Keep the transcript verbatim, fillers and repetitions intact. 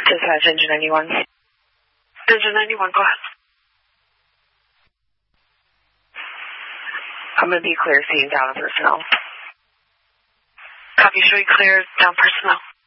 Dispatch, Engine ninety-one. Engine ninety-one, go ahead. I'm going to be clear seeing down personnel. Copy, show you clear down personnel.